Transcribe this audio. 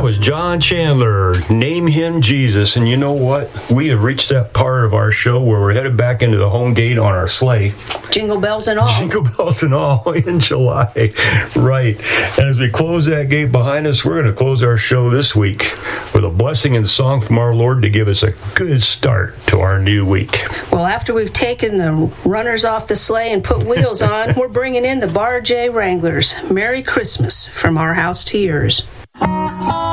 was John Chandler, Name Him Jesus. And you know what? We have reached that part of our show where we're headed back into the home gate on our sleigh. Jingle bells and all. Jingle bells and all in July. Right. And as we close that gate behind us, we're going to close our show this week with a blessing and song from our Lord to give us a good start to our new week. Well, after we've taken the runners off the sleigh and put wheels on, we're bringing in the Bar J Wranglers. Merry Christmas from our house to yours.